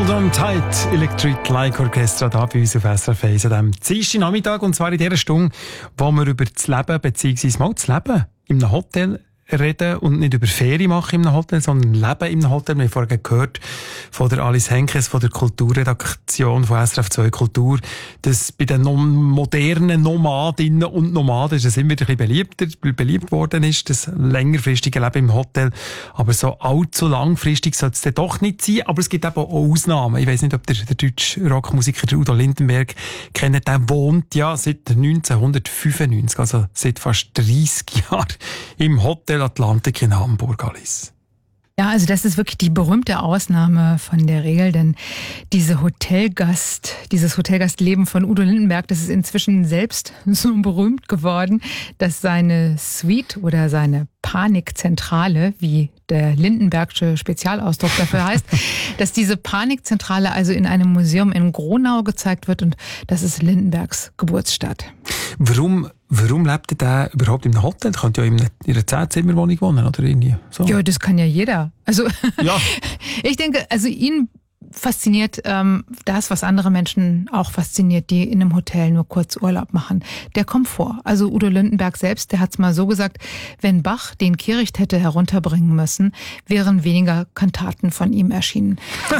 Hold on tight, Electric Light Orchestra da bei uns auf SRF 1 an diesem Dienstagnachmittag. Und zwar in der Stunde, wo wir über das Leben, beziehungsweise mal das Leben in einem Hotel reden und nicht über Ferien machen in einem Hotel, sondern Leben in einem Hotel. Wir haben vorhin gehört von der Alice Henkes von der Kulturredaktion von SRF 2 Kultur, dass bei den modernen Nomadinnen und Nomaden es immer wieder ein bisschen beliebt worden ist, das längerfristige Leben im Hotel. Aber so allzu langfristig soll es dann doch nicht sein. Aber es gibt eben auch Ausnahmen. Ich weiss nicht, ob der deutsche Rockmusiker der Udo Lindenberg kennt. Der wohnt ja seit 1995, also seit fast 30 Jahren im Hotel Atlantik in Hamburg, Alice. Ja, also das ist wirklich die berühmte Ausnahme von der Regel, denn dieses Hotelgastleben von Udo Lindenberg, das ist inzwischen selbst so berühmt geworden, dass seine Suite oder seine Panikzentrale, wie der Lindenbergsche Spezialausdruck dafür heißt, dass diese Panikzentrale also in einem Museum in Gronau gezeigt wird und das ist Lindenbergs Geburtsstadt. Warum lebt der überhaupt in einem Hotel? Der könnte ja in einer 10-Zimmer-Wohnung wohnen, oder irgendwie so. Ja, das kann ja jeder. Also, ja. Ich denke, also ihn fasziniert das, was andere Menschen auch fasziniert, die in einem Hotel nur kurz Urlaub machen. Der Komfort. Also Udo Lindenberg selbst, der hat's mal so gesagt, wenn Bach den Kehricht hätte herunterbringen müssen, wären weniger Kantaten von ihm erschienen.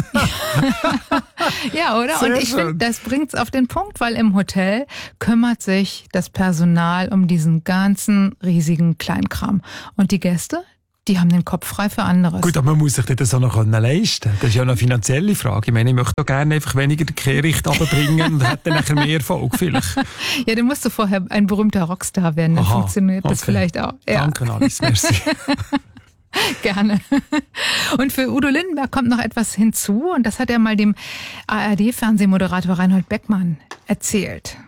Ja, oder? Sehr und ich finde, das bringt's auf den Punkt, weil im Hotel kümmert sich das Personal um diesen ganzen riesigen Kleinkram. Und die Gäste, die haben den Kopf frei für anderes. Gut, aber man muss sich das auch noch leisten können. Das ist ja eine finanzielle Frage. Ich meine, ich möchte auch gerne einfach weniger den Kehricht runterbringen und hätte dann nachher mehr Erfolg vielleicht. Ja, dann musst du vorher ein berühmter Rockstar werden, dann funktioniert das vielleicht auch. Ja. Danke, Alice, merci. Gerne. Und für Udo Lindenberg kommt noch etwas hinzu und das hat er mal dem ARD-Fernsehmoderator Reinhold Beckmann erzählt.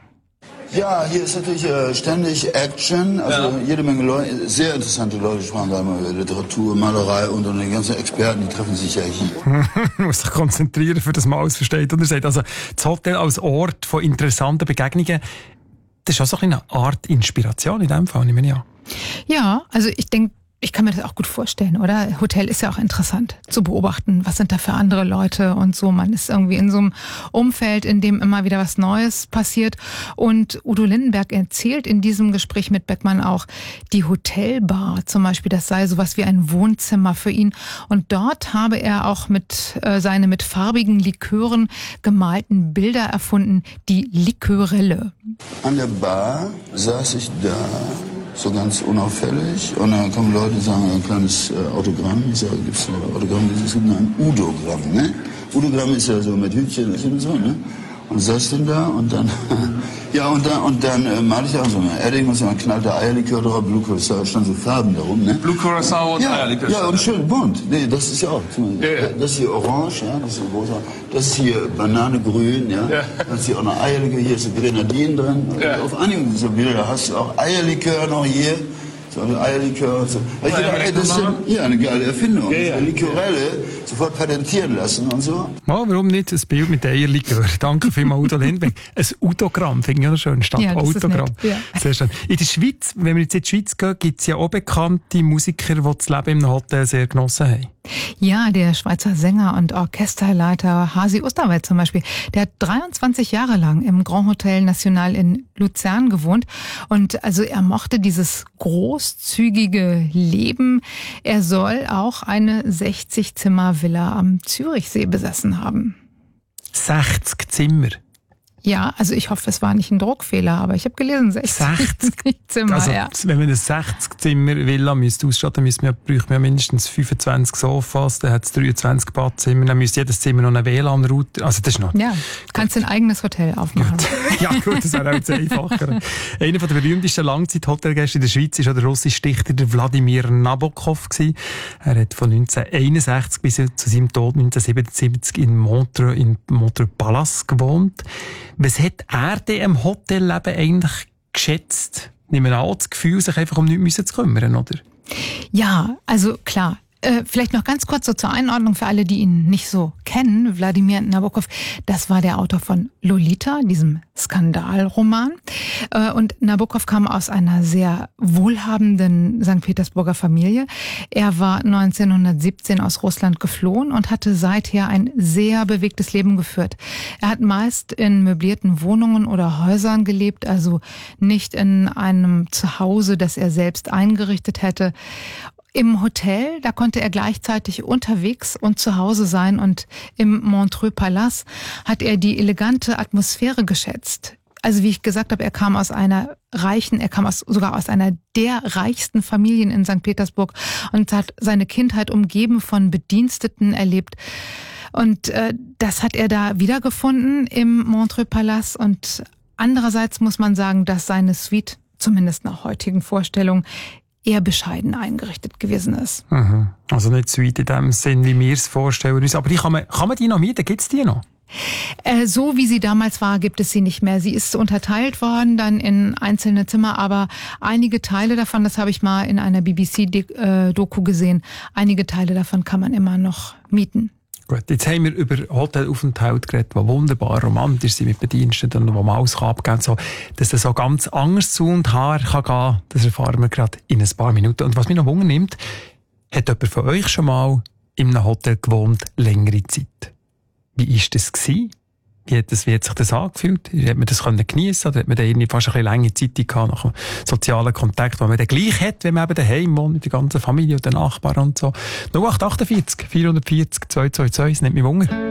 Ja, hier ist natürlich ständig Action, also jede Menge Leute, sehr interessante Leute sprachen da immer über Literatur, Malerei und die ganzen Experten, die treffen sich ja hier. Man muss sich konzentrieren, für das man alles versteht. Und er sagt, also das Hotel als Ort von interessanten Begegnungen, das ist auch so eine Art Inspiration in dem Fall, nehme ich an. Ja, also ich denke, ich kann mir das auch gut vorstellen, oder? Hotel ist ja auch interessant zu beobachten. Was sind da für andere Leute und so. Man ist irgendwie in so einem Umfeld, in dem immer wieder was Neues passiert. Und Udo Lindenberg erzählt in diesem Gespräch mit Beckmann auch, die Hotelbar zum Beispiel, das sei sowas wie ein Wohnzimmer für ihn. Und dort habe er auch seine mit farbigen Likören gemalten Bilder erfunden, die Liköurelle. An der Bar saß ich da, so ganz unauffällig. Und dann kommen Leute und sagen, ein kleines Autogramm. Ich sage, gibt es ein Autogramm? Es gibt ein Udogramm, ne? Udogramm ist ja so mit Hütchen und so, ne? Und saß denn da und dann, ja, und dann malte ich auch so eine Edding und so, man knallte Eierlikör drauf, Blue Curacao, stand so Farben darum, ne? Blue Curacao und Eierlikör. Ja, und schön bunt. Nee, das ist ja auch. Das ist hier orange, ja, das ist rosa. Das ist hier Banane grün, ja. Dann ist hier auch noch Eierlikör, hier ist so Grenadinen drin. Ja. Auf einigen so Bilder hast du auch Eierlikör noch hier. So ein Eierlikör und so. Ich dachte, das ist ja eine geile Erfindung. Ja. Liköurelle sofort patentieren lassen und so. Oh, warum nicht ein Bild mit Eierlikör? Danke vielmals, Udo Lindenberg. Ein Udogramm, finde ich auch schön, statt Autogramm. Ja. Sehr schön. In der Schweiz, wenn wir jetzt in die Schweiz gehen, gibt es ja auch bekannte Musiker, die das Leben im Hotel sehr genossen haben. Ja, der Schweizer Sänger und Orchesterleiter Hasi Osterwald zum Beispiel, der hat 23 Jahre lang im Grand Hotel National in Luzern gewohnt und also er mochte dieses großzügige Leben. Er soll auch eine 60-Zimmer-Villa am Zürichsee besessen haben. 60 Zimmer? Ja, also ich hoffe, es war nicht ein Druckfehler, aber ich habe gelesen, 60 Zimmer, also, ja. Wenn man eine 60-Zimmer-Villa ausstatten müsste, bräuchte man mindestens 25 Sofas, dann hat es 23 Badzimmer, dann müsste jedes Zimmer noch einen WLAN-Router, also das ist noch... Ja, kannst ein eigenes Hotel aufmachen. Ja gut, das wäre auch jetzt einfacher. Einer der berühmtesten Langzeit-Hotelgäste in der Schweiz war der russische Dichter der Wladimir Nabokov gewesen. Er hat von 1961 bis zu seinem Tod 1977 in Montreux Palace gewohnt. Was hat er denn am Hotelleben eigentlich geschätzt? Nehmen wir an, das Gefühl, sich einfach um nichts zu kümmern, oder? Ja, also klar. Vielleicht noch ganz kurz so zur Einordnung für alle, die ihn nicht so kennen. Wladimir Nabokov, das war der Autor von Lolita, diesem Skandalroman. Und Nabokov kam aus einer sehr wohlhabenden St. Petersburger Familie. Er war 1917 aus Russland geflohen und hatte seither ein sehr bewegtes Leben geführt. Er hat meist in möblierten Wohnungen oder Häusern gelebt, also nicht in einem Zuhause, das er selbst eingerichtet hätte. Im Hotel, da konnte er gleichzeitig unterwegs und zu Hause sein, und im Montreux Palace hat er die elegante Atmosphäre geschätzt. Also wie ich gesagt habe, er kam aus einer sogar aus einer der reichsten Familien in St. Petersburg und hat seine Kindheit umgeben von Bediensteten erlebt. Und das hat er da wiedergefunden im Montreux Palace. Und andererseits muss man sagen, dass seine Suite, zumindest nach heutigen Vorstellungen, eher bescheiden eingerichtet gewesen ist. Mhm. Also nicht Suite in dem Sinn, wie wir es vorstellen uns. Aber kann man die noch mieten? Gibt es die noch? So wie sie damals war, gibt es sie nicht mehr. Sie ist unterteilt worden dann in einzelne Zimmer, aber einige Teile davon, das habe ich mal in einer BBC-Doku gesehen, einige Teile davon kann man immer noch mieten. Gut, jetzt haben wir über Hotelaufenthalt geredet, die wunderbar romantisch sind mit Bediensteten und wo man alles abgeben kann. So, dass das so ganz anders zu und her kann gehen, das erfahren wir gerade in ein paar Minuten. Und was mich noch Wunder nimmt, hat jemand von euch schon mal in einem Hotel gewohnt, längere Zeit? Wie war das gewesen? Wie hat sich das angefühlt? Hat man das geniessen oder hat man da irgendwie fast ein bisschen lange Zeit gehabt nach dem sozialen Kontakt, den man dann gleich hat, wenn man eben daheim wohnt, mit der ganzen Familie und den Nachbarn und so? 0848 440 222, das nimmt mich Wunder.